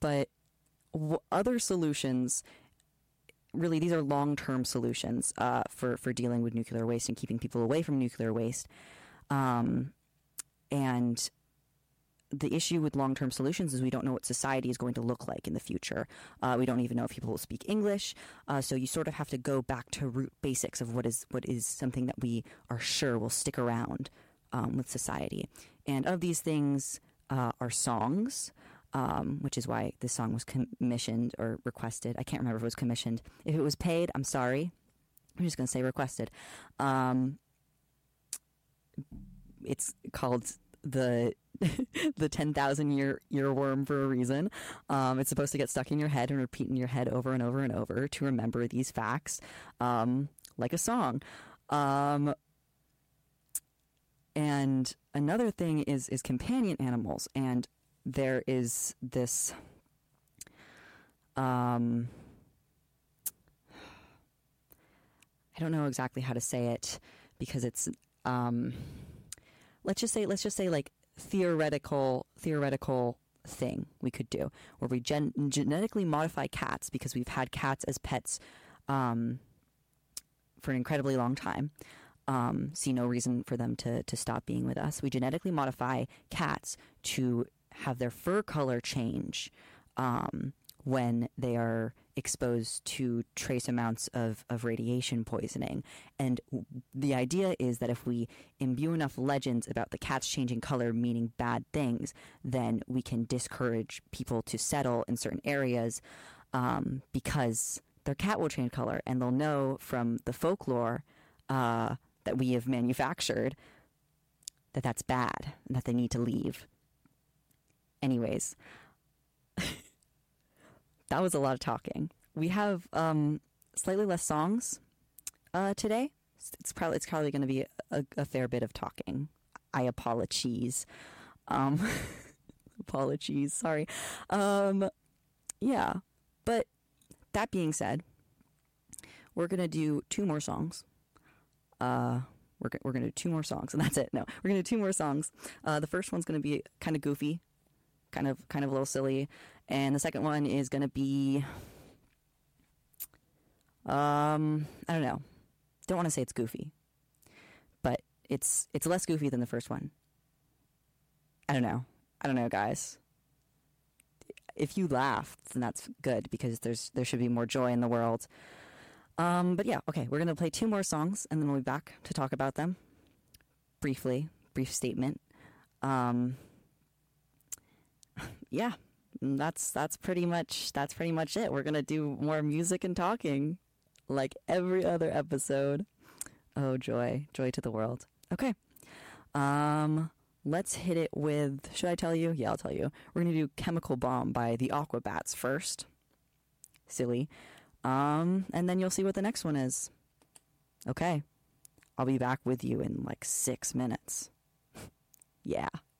But other solutions, really, these are long-term solutions for dealing with nuclear waste and keeping people away from nuclear waste. And the issue with long-term solutions is we don't know what society is going to look like in the future. We don't even know if people will speak English. So you sort of have to go back to root basics of what is something that we are sure will stick around with society. And of these things are songs, which is why this song was commissioned or requested. I can't remember if it was commissioned. If it was paid, I'm sorry. I'm just going to say requested. It's called the 10,000 year earworm for a reason. It's supposed to get stuck in your head and repeat in your head over and over and over to remember these facts, like a song. And another thing is companion animals. And there is this, I don't know exactly how to say it because it's, let's just say like theoretical thing we could do where we genetically modify cats because we've had cats as pets for an incredibly long time. See no reason for them to stop being with us. We genetically modify cats to have their fur color change when they are exposed to trace amounts of radiation poisoning. And the idea is that if we imbue enough legends about the cats changing color meaning bad things, then we can discourage people to settle in certain areas because their cat will change color, and they'll know from the folklore that we have manufactured that that's bad and that they need to leave. Anyways, that was a lot of talking. We have slightly less songs today. It's probably going to be a fair bit of talking. I apologize. Apologies, sorry. Yeah, but that being said, we're going to do 2 more songs. We're going to do 2 more songs, and that's it. No, we're going to do 2 more songs. The first one's going to be kind of goofy, kind of a little silly, and the second one is going to be, I don't know. Don't want to say it's goofy, but it's less goofy than the first one. I don't know, guys. If you laugh, then that's good because there should be more joy in the world. But yeah, okay, we're going to play 2 more songs and then we'll be back to talk about them brief statement. Yeah, that's pretty much it. We're going to do more music and talking like every other episode. Oh, joy to the world. Okay. Let's hit it with, should I tell you? Yeah, I'll tell you. We're going to do Chemical Bomb by the Aquabats first. Silly. And then you'll see what the next one is. Okay. I'll be back with you in like 6 minutes. Yeah.